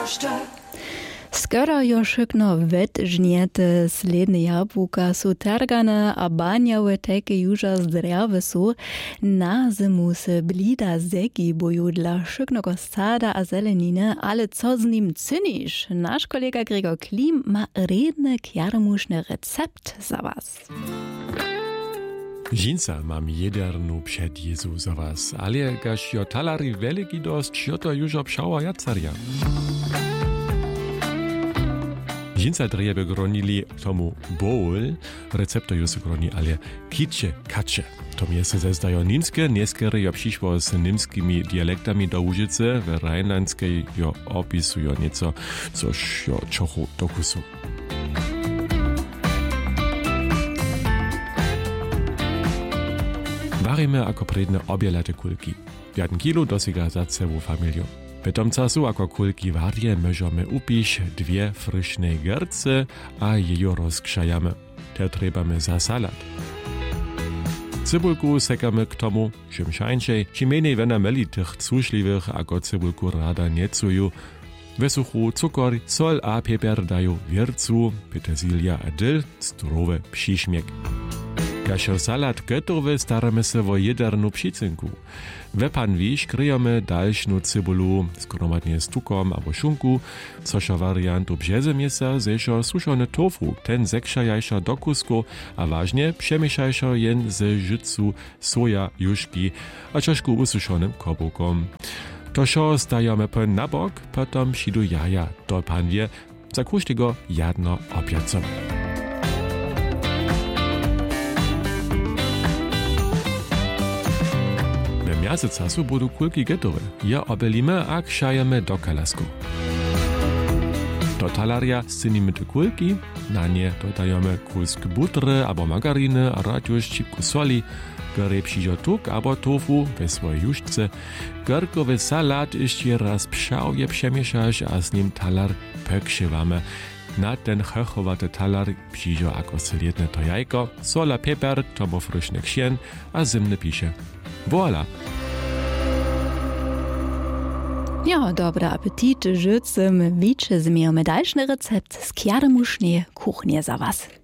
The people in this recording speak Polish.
Skoro još no vetžnjete sledne jabuka su targane, a banjawe teke juža zdrjave su, na zimu se blida zeki boju dla šyknego sada a zelenine, ale co z nim cyniš? Naš kolega Gregor Klim ma redne kjarmušne recept za was. Žinca mam jedernu předjezu za was, ale gaž jo talari veliki dost, jo to już obšała jacarja. Žinca drebe gronili tomu bowl, recepto ju se groni, ale kicze, kacze. To mnie se zezdajo ninske, nieskere jo přišło z nimskimi dialektami do Łużyce, w rajnlandskiej jo opisujo nieco, což jo čochu dokusu. Warimy ako predne obielate kulki. 1 kilo dosiga za całą familię. W tym czasu ako kulki warje możemy upić 2 fryszne gerce, a jejo rozgrzejamy. Te trebamy za salat. Cybulku sekamy k tomu, czym szańczej, czym mniej wena meli tych cuszliwych, ako cybulku rada niecuju. Wysuchu, cukor, sol a pieper dają wiercu, petersilia a dill, zdrowy przyśmiek. Kašo salat gotowy, staramy się o jedernu pšicinku. We panwiš kryjemy dalszą cybulu, skromadnie z tukom albo szunku, cożo wariantu brzeze mięsa zeszo suszony tofu, ten zekrzajajszo do kusku, a ważnie przemieszajszo jen ze życu soja, juszki, a troszkę ususzonym kobukom. To šo stajemy na bok, potem przyjdą jaja do panwie, zakuszcie go jedno opiacą. W miarze czasu będą kulki gotowe. Je obelimy a krzajemy do kalasku. Do talaria scynimy te kulki, na nie dodajemy kulskie butry albo margariny, a radziusz cipku soli, grebszijo tuk albo tofu we swojej juszce, gierkowy salat jeszcze raz pszałje przemieszasz, a z nim talar pekrzywamy. Na ten chechowaty talar przyjdzie ako sliedne to jajko, sola, pieper, tomo fryszny ksien, a zimny pisze. Voilà! Ja, dobry apetit, życzę, wiecie, zmiejemy dalszy recept z kjarmusznej kuchni za was.